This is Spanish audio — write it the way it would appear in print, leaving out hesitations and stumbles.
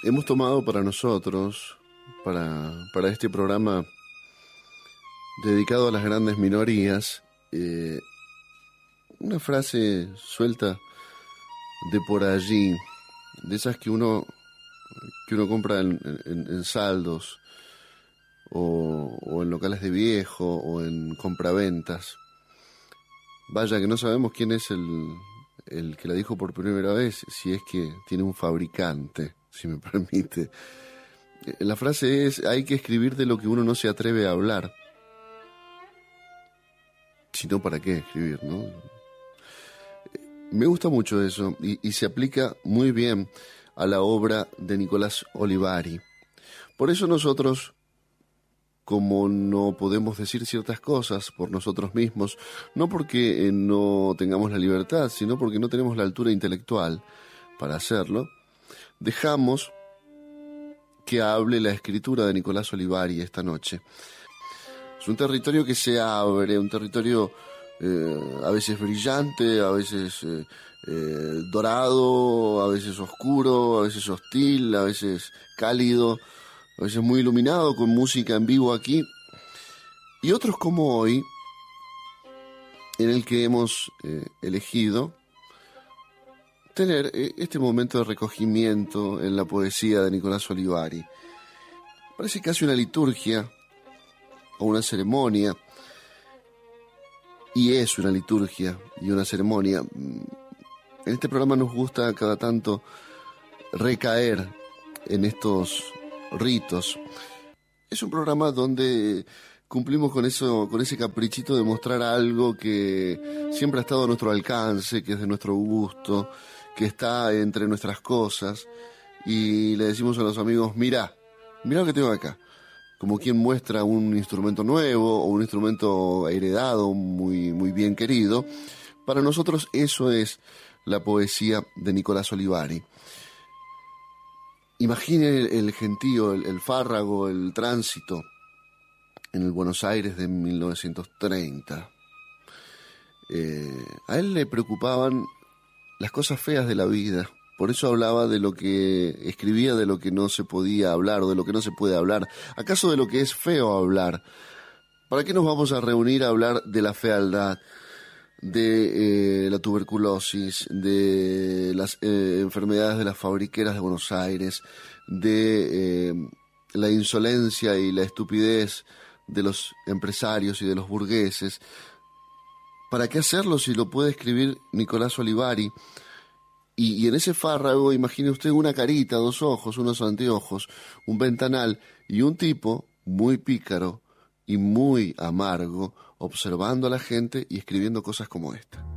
hemos tomado para nosotros, para este programa dedicado a las grandes minorías, una frase suelta de por allí, de esas que uno compra en saldos o en locales de viejo o en compraventas. Vaya que no sabemos quién es el que la dijo por primera vez, si es que tiene un fabricante, si me permite. La frase es: hay que escribir de lo que uno no se atreve a hablar. Si no, ¿para qué escribir, no? Me gusta mucho eso y se aplica muy bien a la obra de Nicolás Olivari. Por eso nosotros, como no podemos decir ciertas cosas por nosotros mismos, no porque no tengamos la libertad, sino porque no tenemos la altura intelectual para hacerlo, dejamos que hable la escritura de Nicolás Olivari esta noche. Es un territorio que se abre, un territorio a veces brillante, a veces dorado, a veces oscuro, a veces hostil, a veces cálido, a veces muy iluminado, con música en vivo aquí, y otros como hoy, en el que hemos elegido tener este momento de recogimiento en la poesía de Nicolás Olivari. Parece casi una liturgia o una ceremonia, y es una liturgia y una ceremonia. En este programa nos gusta cada tanto recaer en estos ritos. Es un programa donde cumplimos con ese caprichito de mostrar algo que siempre ha estado a nuestro alcance, que es de nuestro gusto, que está entre nuestras cosas, y le decimos a los amigos: mira lo que tengo acá, como quien muestra un instrumento nuevo o un instrumento heredado muy, muy bien querido. Para nosotros eso es la poesía de Nicolás Olivari. Imagine el gentío, el fárrago, el tránsito en el Buenos Aires de 1930. A él le preocupaban las cosas feas de la vida. Por eso hablaba de lo que escribía, de lo que no se podía hablar o de lo que no se puede hablar. ¿Acaso de lo que es feo hablar? ¿Para qué nos vamos a reunir a hablar de la fealdad, de la tuberculosis, de las enfermedades de las fabriqueras de Buenos Aires, de la insolencia y la estupidez de los empresarios y de los burgueses? ¿Para qué hacerlo si lo puede escribir Nicolás Olivari? Y en ese fárrago, imagine usted una carita, dos ojos, unos anteojos, un ventanal y un tipo muy pícaro y muy amargo observando a la gente y escribiendo cosas como esta.